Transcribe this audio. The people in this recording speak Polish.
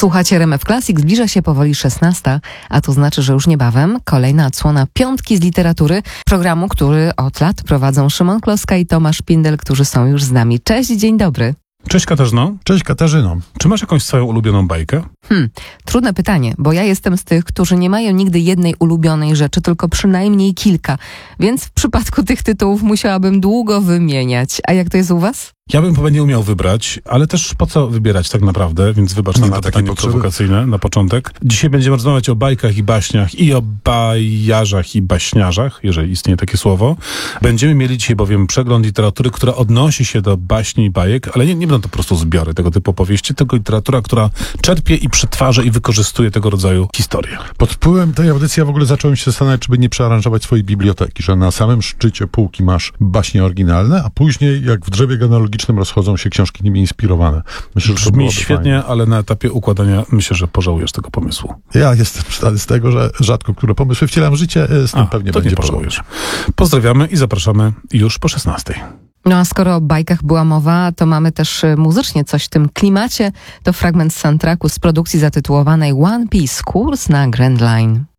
Słuchacie RMF Classic, zbliża się powoli 16, a to znaczy, że już niebawem kolejna odsłona Piątki z literatury, programu, który od lat prowadzą Szymon Kloska i Tomasz Pindel, którzy są już z nami. Cześć, dzień dobry. Cześć Katarzyno. Cześć Katarzyno. Czy masz jakąś swoją ulubioną bajkę? Trudne pytanie, bo ja jestem z tych, którzy nie mają nigdy jednej ulubionej rzeczy, tylko przynajmniej kilka. Więc w przypadku tych tytułów musiałabym długo wymieniać. A jak to jest u was? Ja bym chyba nie umiał wybrać, ale też po co wybierać tak naprawdę, więc wybacz nam na pytanie prowokacyjne na początek. Dzisiaj będziemy rozmawiać o bajkach i baśniach i o bajarzach i baśniarzach, jeżeli istnieje takie słowo. Będziemy mieli dzisiaj bowiem przegląd literatury, która odnosi się do baśni i bajek, ale nie będą to po prostu zbiory tego typu opowieści, tylko literatura, która czerpie i przetwarza i wykorzystuje tego rodzaju historie. Pod wpływem tej audycji ja w ogóle zacząłem się zastanawiać, czy by nie przearanżować swojej biblioteki, że na samym szczycie półki masz baśnie oryginalne, a później jak w drzewie genealogicznym rozchodzą się książki nimi inspirowane. Myślę, że to brzmi świetnie, fajnie. ale na etapie układania myślę, że pożałujesz tego pomysłu. Ja jestem znany z tego, że rzadko które pomysły wcielam w życie, z tym pewnie to będzie nie pożałujesz. Pozdrawiamy i zapraszamy już po 16. No a skoro o bajkach była mowa, to mamy też muzycznie coś w tym klimacie. To fragment soundtracku z produkcji zatytułowanej One Piece, kurs na Grand Line.